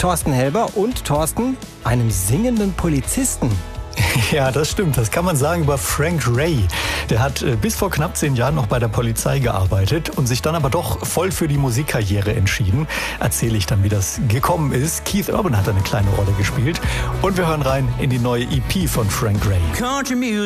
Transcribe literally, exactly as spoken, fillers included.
Thorsten Helber und Thorsten, einem singenden Polizisten. Ja, das stimmt. Das kann man sagen über Frank Ray. Der hat äh, bis vor knapp zehn Jahren noch bei der Polizei gearbeitet und sich dann aber doch voll für die Musikkarriere entschieden. Erzähle ich dann, wie das gekommen ist. Keith Urban hat eine kleine Rolle gespielt. Und wir hören rein in die neue E P von Frank Ray.